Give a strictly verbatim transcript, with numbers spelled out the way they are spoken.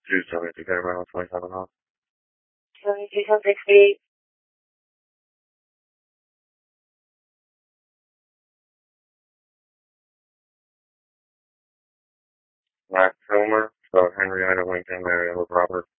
two seventy-two, Catamount, twenty-seven off. seventy-two, ten sixty-eight. Max Homer, so Henrietta Lincoln, Marietta Robert.